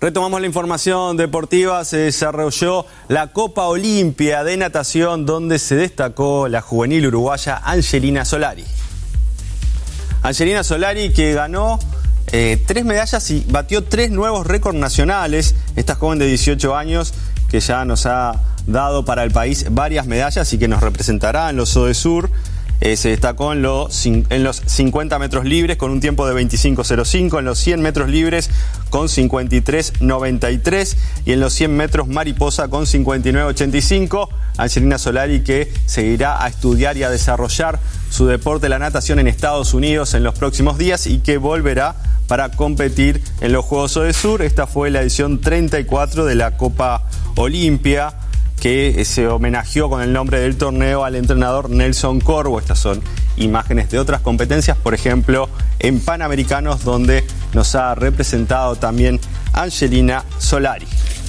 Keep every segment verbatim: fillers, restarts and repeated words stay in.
Retomamos la información deportiva. Se desarrolló la Copa Olimpia de Natación, donde se destacó la juvenil uruguaya Angelina Solari. Angelina Solari, que ganó eh, tres medallas y batió tres nuevos récords nacionales. Esta joven de dieciocho años que ya nos ha dado para el país varias medallas y que nos representará en los Sodesur. Eh, se destacó en los, en los cincuenta metros libres con un tiempo de veinticinco cero cinco, en los cien metros libres con cincuenta y tres noventa y tres y en los cien metros mariposa con cincuenta y nueve ochenta y cinco. Angelina Solari, que seguirá a estudiar y a desarrollar su deporte, la natación, en Estados Unidos en los próximos días y que volverá para competir en los Juegos Sodesur. Esta fue la edición treinta y cuatro de la Copa Olimpia, que se homenajeó con el nombre del torneo al entrenador Nelson Corvo. Estas son imágenes de otras competencias, por ejemplo, en Panamericanos, donde nos ha representado también Angelina Solari.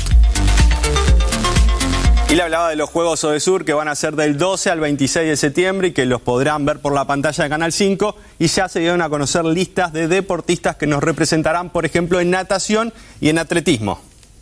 Y le hablaba de los Juegos Sodesur, que van a ser del doce al veintiséis de septiembre y que los podrán ver por la pantalla de Canal cinco, y ya se dieron a conocer listas de deportistas que nos representarán, por ejemplo, en natación y en atletismo.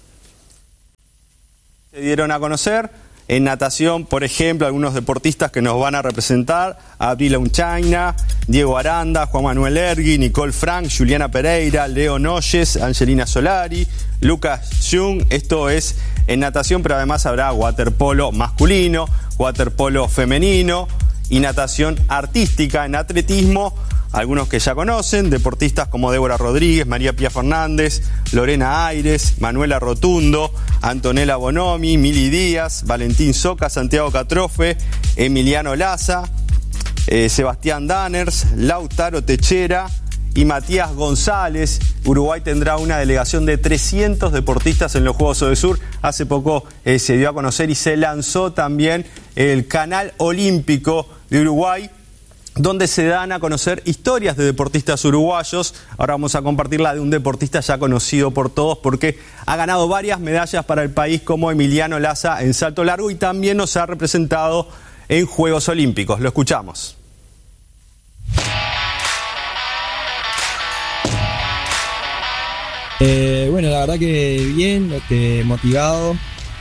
Se dieron a conocer en natación, por ejemplo, algunos deportistas que nos van a representar: Abril Unchaina, Diego Aranda, Juan Manuel Ergui, Nicole Frank, Juliana Pereira, Leo Noyes, Angelina Solari, Lucas Jung. Esto es en natación, pero además habrá waterpolo masculino, waterpolo femenino y natación artística. En atletismo, algunos que ya conocen, deportistas como Débora Rodríguez, María Pía Fernández, Lorena Aires, Manuela Rotundo, Antonella Bonomi, Mili Díaz, Valentín Soca, Santiago Catrofe, Emiliano Laza, eh, Sebastián Danners, Lautaro Techera y Matías González. Uruguay tendrá una delegación de trescientos deportistas en los Juegos Sodesur. Hace poco eh, se dio a conocer y se lanzó también el Canal Olímpico de Uruguay, donde se dan a conocer historias de deportistas uruguayos. Ahora vamos a compartir la de un deportista ya conocido por todos porque ha ganado varias medallas para el país, como Emiliano Laza en salto largo, y también nos ha representado en Juegos Olímpicos. Lo escuchamos. Eh, bueno, la verdad que bien, este, motivado,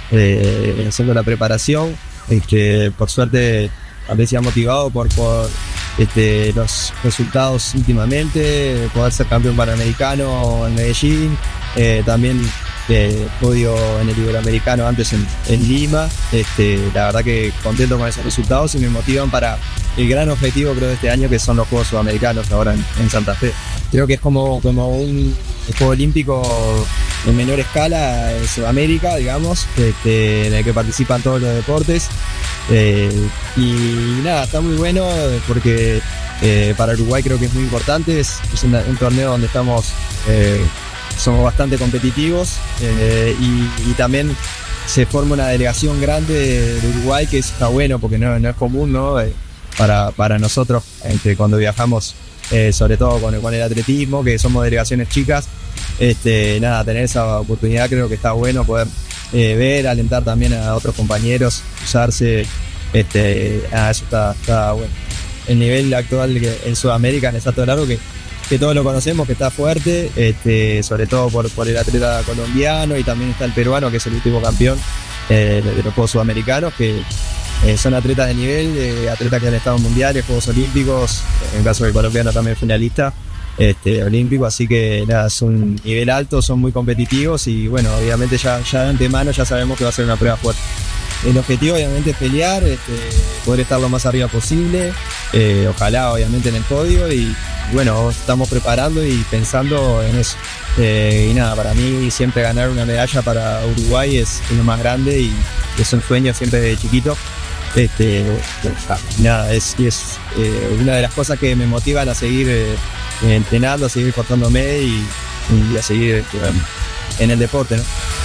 eh, haciendo la preparación. Este, por suerte, parecía motivado por, por este, los resultados últimamente, poder ser campeón panamericano en Medellín, eh, también eh, podio en el Iberoamericano antes en, en Lima. Este, la verdad que contento con esos resultados y me motivan para el gran objetivo, creo, de este año, que son los Juegos Sudamericanos ahora en, en Santa Fe. Creo que es como, como un Juego Olímpico en menor escala en Sudamérica, digamos, este, en el que participan todos los deportes. Eh, y nada, está muy bueno porque eh, para Uruguay creo que es muy importante. Es, es una, un torneo donde estamos, eh, somos bastante competitivos, eh, y, y también se forma una delegación grande de, de Uruguay, que está bueno porque no, no es común, ¿no? Eh, para, para nosotros, este, cuando viajamos, eh, sobre todo con el, con el atletismo, que somos delegaciones chicas, este, nada, tener esa oportunidad creo que está bueno, poder eh, ver, alentar también a otros compañeros, usarse, este, ah, eso está, está bueno. El nivel actual que en Sudamérica, en el salto largo, que, que todos lo conocemos, que está fuerte, este, sobre todo por, por el atleta colombiano, y también está el peruano, que es el último campeón eh, de los Juegos Sudamericanos, que eh, son atletas de nivel, eh, atletas que han estado en mundiales, Juegos Olímpicos, en el caso del colombiano también finalista este, olímpico, así que nada, es un nivel alto, son muy competitivos y bueno, obviamente ya, ya de antemano ya sabemos que va a ser una prueba fuerte. El objetivo obviamente es pelear, este, poder estar lo más arriba posible, eh, ojalá obviamente en el podio, y bueno, estamos preparando y pensando en eso. Eh, y nada, para mí siempre ganar una medalla para Uruguay es, es lo más grande y es un sueño siempre de chiquito. Este, nada, es, es eh, una de las cosas que me motivan a seguir eh, entrenando, a seguir esforzándome y, y a seguir eh, en el deporte, ¿no?